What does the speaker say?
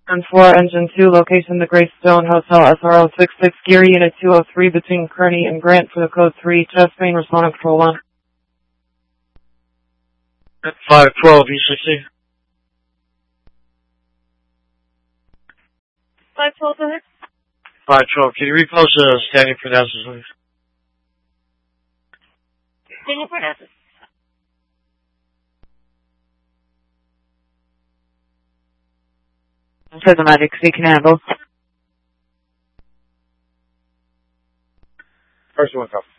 And 4, Engine 2, location the Greystone Hotel, SRO 66, Gear Unit 203 between Kearney and Grant for the code 3, chest pain, responding Patrol 1. 512, E60. 512, go ahead. 512, can you repost standing for analysis, please? Standing for analysis. Prismatic, C can handle. First one, copy.